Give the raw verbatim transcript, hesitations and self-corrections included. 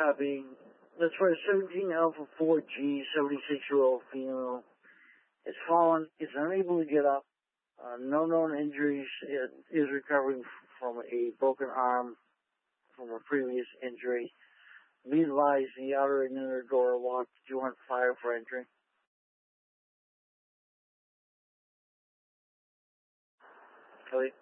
copying. That's for a seventeen Alpha four G, seventy-six-year-old female. Has fallen, is unable to get up, uh, no known injuries, it is recovering from a broken arm from a previous injury. Be advised, the outer and inner door are locked. Do you want fire for entry? Kelly?